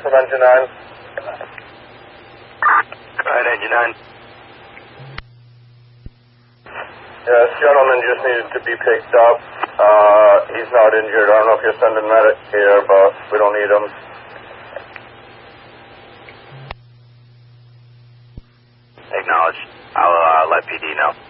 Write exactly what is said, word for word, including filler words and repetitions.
from Engine nine. Go ahead, Engine nine. Yeah, this gentleman just needed to be picked up. Uh, he's not injured. I don't know if you're sending medic here, but we don't need him. Acknowledged. I'll uh, let P D know.